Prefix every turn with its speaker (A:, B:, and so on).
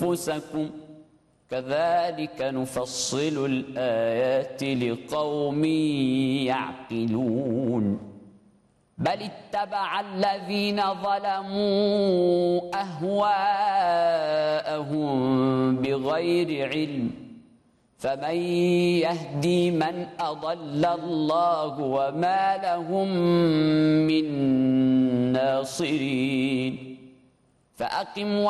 A: أنفسكم كذلك نفصل الآيات لقوم يعقلون بل اتبع الذين ظلموا أهواءهم بغير علم فمن يهدي من أضل الله وما لهم من ناصرين فأقم